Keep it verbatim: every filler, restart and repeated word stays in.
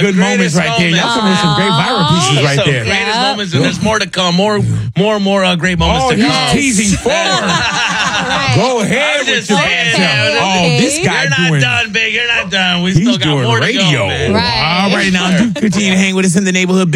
good moments greatest right there. Y'all moments. coming with some great viral pieces Those right some there. greatest Yeah. moments, and there's more to come. More, more, more uh, great moments Oh, to he's come. teasing forward. Right. Go ahead I'm with just your saying, banter. man. Oh, this guy You're not doing. done, big. You're not done. We He's still got doing more radio. to go, man. Right. All right, now do continue to hang with us in the neighborhood.